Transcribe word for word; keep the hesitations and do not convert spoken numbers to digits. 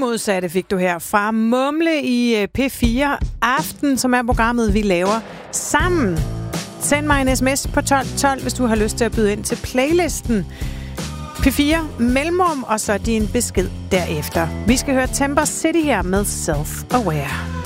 modsatte fik du her fra Mumle i P fire Aften, som er programmet, vi laver sammen. Send mig en sms på tolv tolv, hvis du har lyst til at byde ind til playlisten. P fire Mellemrum, og så din besked derefter. Vi skal høre Temper City her med Self Aware.